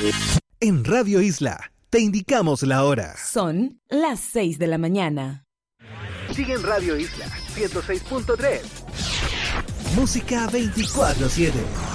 En Radio Isla, te indicamos la hora. Son las 6 de la mañana. Sigue en Radio Isla 106.3. Música 24/7.